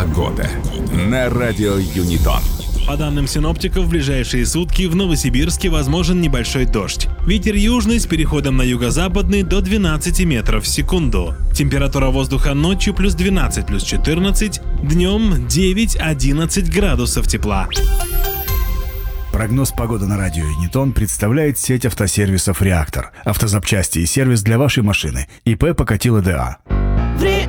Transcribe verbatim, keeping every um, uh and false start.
Погода на радио Юнитон. По данным синоптиков, в ближайшие сутки в Новосибирске возможен небольшой дождь. Ветер южный с переходом на юго-западный до двенадцати метров в секунду. Температура воздуха ночью плюс двенадцать, плюс четырнадцать, днем девять-одиннадцать градусов тепла. Прогноз погоды на радио Юнитон представляет сеть автосервисов «Реактор». Автозапчасти и сервис для вашей машины. ИП Покатило ДА.